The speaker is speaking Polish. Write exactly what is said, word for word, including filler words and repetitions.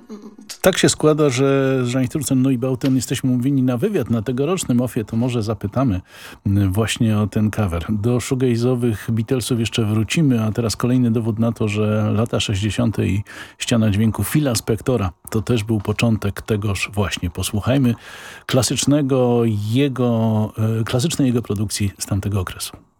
tak się składa, że z Reinturzen Neubauten jesteśmy umówieni na wywiad na tegorocznym ofie, to może zapytamy właśnie o ten cover. Do shoegaze'owych Beatlesów jeszcze wrócimy, a teraz kolejny dowód na to, że lata sześćdziesiąte i ściana dźwięku Phila Spectora to też był początek tegoż właśnie. Posłuchajmy klasycznego jego, klasycznej jego produkcji z tamtego okresu.